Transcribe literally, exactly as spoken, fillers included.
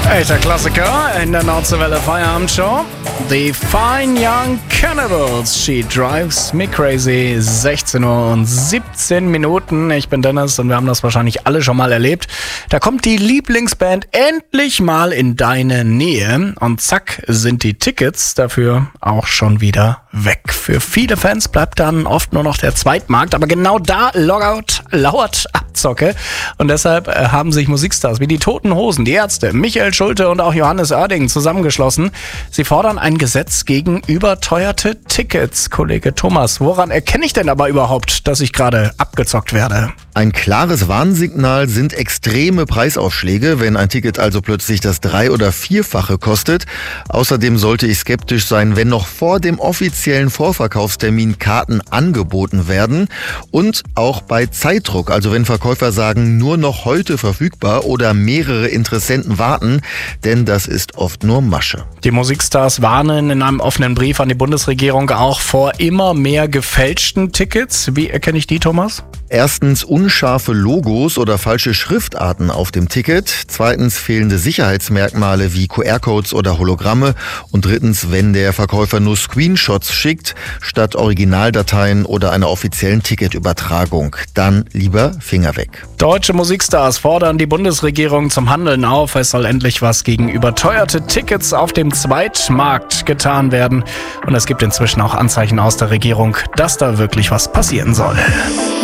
Echter Klassiker in der Nordseewelle Feierabendshow. The Fine Young Cannibals, She Drives Me Crazy. sechzehn Uhr und siebzehn Minuten. Ich bin Dennis und wir haben das wahrscheinlich alle schon mal erlebt. Da kommt die Lieblingsband endlich mal in deine Nähe und zack sind die Tickets dafür auch schon wieder weg. Für viele Fans bleibt dann oft nur noch der Zweitmarkt, aber genau da Logout lauert Abzocke und deshalb äh, haben sich Musikstars wie die Toten Hosen, die Ärzte, Michael Schulte und auch Johannes Oerding zusammengeschlossen. Sie fordern ein Gesetz gegen überteuerte Tickets. Kollege Thomas, woran erkenne ich denn aber überhaupt, dass ich gerade abgezockt werde? Ein klares Warnsignal sind extreme Preisaufschläge, wenn ein Ticket also plötzlich das Drei- oder Vierfache kostet. Außerdem sollte ich skeptisch sein, wenn noch vor dem offiziellen Vorverkaufstermin Karten angeboten werden. Und auch bei Zeitdruck, also wenn Verkäufer sagen, nur noch heute verfügbar oder mehrere Interessenten warten, denn das ist oft nur Masche. Die Musikstars warnen in einem offenen Brief an die Bundesregierung auch vor immer mehr gefälschten Tickets. Wie erkenne ich die, Thomas? Erstens unscharfe Logos oder falsche Schriftarten auf dem Ticket. Zweitens fehlende Sicherheitsmerkmale wie Q R-Codes oder Hologramme. Und drittens, wenn der Verkäufer nur Screenshots schickt, statt Originaldateien oder einer offiziellen Ticketübertragung. Dann lieber Finger weg. Deutsche Musikstars fordern die Bundesregierung zum Handeln auf. Es soll endlich was gegen überteuerte Tickets auf dem Zweitmarkt getan werden. Und es gibt inzwischen auch Anzeichen aus der Regierung, dass da wirklich was passieren soll.